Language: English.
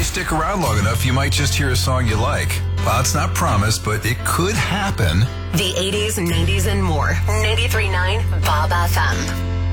stick around long enough, you might just hear a song you like. Well, it's not promised, but it could happen. The 80s, 90s, and more. 93.9 Bob FM.